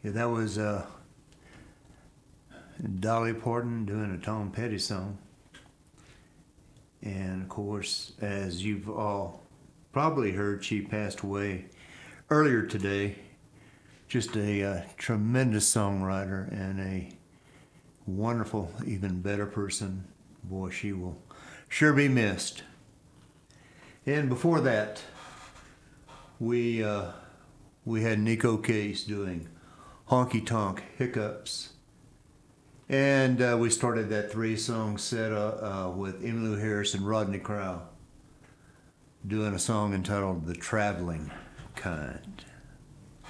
Yeah, that was Dolly Parton doing a Tom Petty song. And of course, as you've all probably heard, she passed away earlier today. Just a tremendous songwriter and a wonderful, even better person. Boy, she will sure be missed. And before that, we had Neko Case doing Honky Tonk Hiccups. And we started that three-song set with Emmylou Harris and Rodney Crowell doing a song entitled The Traveling Kind.